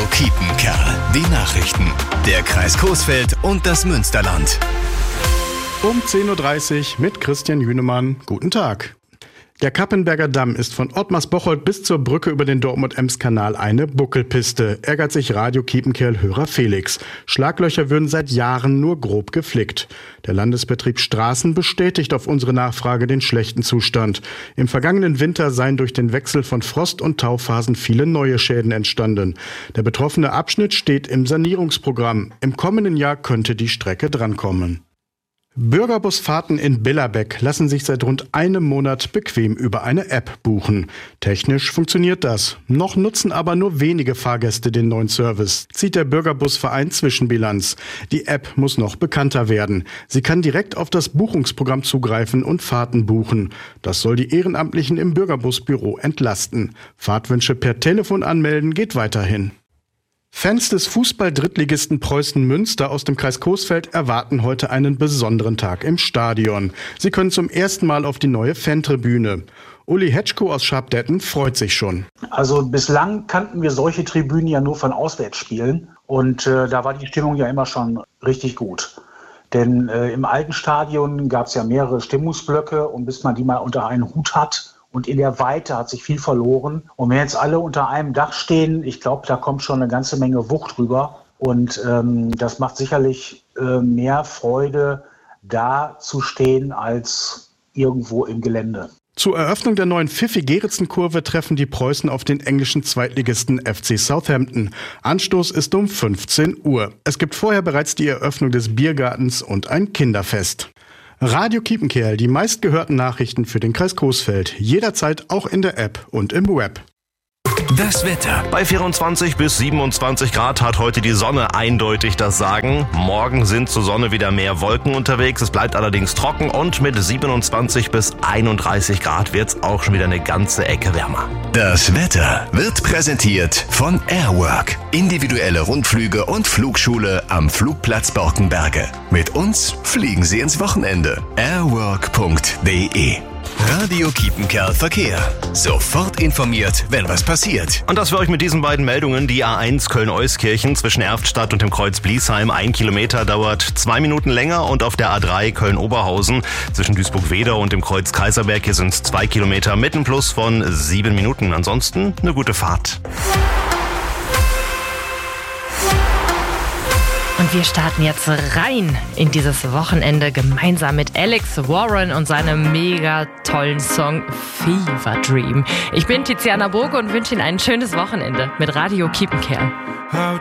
Kiepenkerl. Die Nachrichten. Der Kreis Coesfeld und das Münsterland. Um 10.30 Uhr mit Christian Jünemann. Guten Tag. Der Kappenberger Damm ist von Ottmarsbocholt bis zur Brücke über den Dortmund-Ems-Kanal eine Buckelpiste, ärgert sich Radio Kiepenkerl-Hörer Felix. Schlaglöcher würden seit Jahren nur grob geflickt. Der Landesbetrieb Straßen bestätigt auf unsere Nachfrage den schlechten Zustand. Im vergangenen Winter seien durch den Wechsel von Frost- und Tauphasen viele neue Schäden entstanden. Der betroffene Abschnitt steht im Sanierungsprogramm. Im kommenden Jahr könnte die Strecke drankommen. Bürgerbusfahrten in Billerbeck lassen sich seit rund einem Monat bequem über eine App buchen. Technisch funktioniert das. Noch nutzen aber nur wenige Fahrgäste den neuen Service, zieht der Bürgerbusverein Zwischenbilanz. Die App muss noch bekannter werden. Sie kann direkt auf das Buchungsprogramm zugreifen und Fahrten buchen. Das soll die Ehrenamtlichen im Bürgerbusbüro entlasten. Fahrtwünsche per Telefon anmelden geht weiterhin. Fans des Fußball-Drittligisten Preußen Münster aus dem Kreis Coesfeld erwarten heute einen besonderen Tag im Stadion. Sie können zum ersten Mal auf die neue Fantribüne. Uli Hetschko aus Scharpdetten freut sich schon. Also bislang kannten wir solche Tribünen ja nur von Auswärtsspielen und da war die Stimmung ja immer schon richtig gut. Denn im alten Stadion gab es ja mehrere Stimmungsblöcke und bis man die mal unter einen Hut hat, und in der Weite hat sich viel verloren. Und wenn jetzt alle unter einem Dach stehen, ich glaube, da kommt schon eine ganze Menge Wucht rüber. Und das macht sicherlich mehr Freude, da zu stehen, als irgendwo im Gelände. Zur Eröffnung der neuen Pfiffi-Geritzen-Kurve treffen die Preußen auf den englischen Zweitligisten FC Southampton. Anstoß ist um 15 Uhr. Es gibt vorher bereits die Eröffnung des Biergartens und ein Kinderfest. Radio Kiepenkerl, die meistgehörten Nachrichten für den Kreis Coesfeld. Jederzeit auch in der App und im Web. Das Wetter. Bei 24 bis 27 Grad hat heute die Sonne eindeutig das Sagen. Morgen sind zur Sonne wieder mehr Wolken unterwegs. Es bleibt allerdings trocken und mit 27 bis 31 Grad wird's auch schon wieder eine ganze Ecke wärmer. Das Wetter wird präsentiert von Airwork. Individuelle Rundflüge und Flugschule am Flugplatz Borkenberge. Mit uns fliegen Sie ins Wochenende. airwork.de. Radio Kiepenkerl Verkehr. Sofort informiert, wenn was passiert. Und das für euch mit diesen beiden Meldungen. Die A1 Köln-Euskirchen zwischen Erftstadt und dem Kreuz Bliesheim. 1 Kilometer dauert 2 Minuten länger. Und auf der A3 Köln-Oberhausen zwischen Duisburg-Wedau und dem Kreuz Kaiserberg. Hier sind es 2 Kilometer mit einem Plus von 7 Minuten. Ansonsten eine gute Fahrt. Und wir starten jetzt rein in dieses Wochenende gemeinsam mit Alex Warren und seinem mega tollen Song Fever Dream. Ich bin Tiziana Burg und wünsche Ihnen ein schönes Wochenende mit Radio Kiepenkerl.